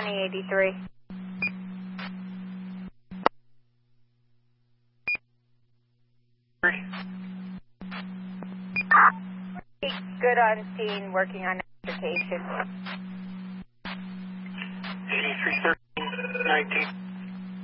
County 83. Good on scene, working on application. 8313, 19.